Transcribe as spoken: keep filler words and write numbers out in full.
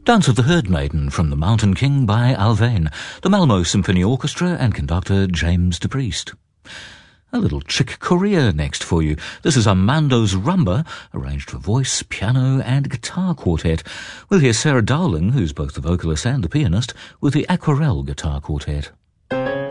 Dance of the Herd Maiden from The Mountain King by Alvain, the Malmo Symphony Orchestra and conductor James de Priest. A little Chick Corea next for you. This is Armando's Rumba, arranged for voice, piano and guitar quartet. We'll hear Sarah Dowling, who's both the vocalist and the pianist, with the Aquarelle Guitar Quartet.